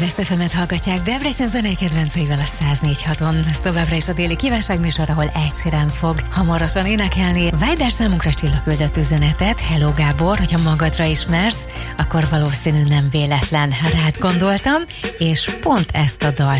Best FM-et hallgatják Debrecen zenei kedvenceivel a 104.6-on. Ez továbbra is a déli kívánságműsor, ahol Ed Sheeran fog hamarosan énekelni. Viber számunkra Csilla küldött üzenetet. Hello Gábor, hogyha magadra ismersz, akkor valószínű nem véletlen. Rád gondoltam, és pont ezt a dalt